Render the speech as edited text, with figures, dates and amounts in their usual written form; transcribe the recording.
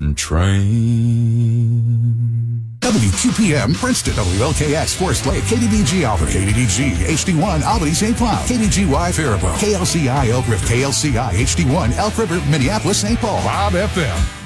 train. WQPM Princeton, WLKX Forest Lake, KDDG Albany, KDDG HD1 Albany St. Cloud, KDGY Faribault, KLCI Elk River, KLCI HD1 Elk River, Minneapolis St. Paul, Bob FM.